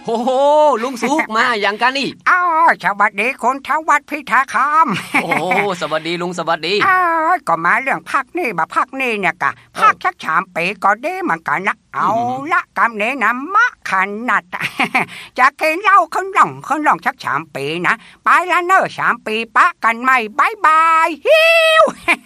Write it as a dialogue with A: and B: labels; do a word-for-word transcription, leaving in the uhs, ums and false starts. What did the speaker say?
A: โอ้โหลุงสุกมาอย่างกันนี่
B: อ้าวสวัสดีคนทวัดพิธาคาม
A: โอ้สวัสดีลุงสวัสดี
B: อ้าวก็มาเรื่องพักนี่บ่พักนี่เนี่ยกะพักชักสามปีก็ดีเหมือนกันนะเอาละกำเนนำมะขนาดจะกินเหล้าขึ้นหล่องขึ้นหล่องชักสามปีนะไปแล้วเนอะสามปีปะกันใหม่บายบายฮิว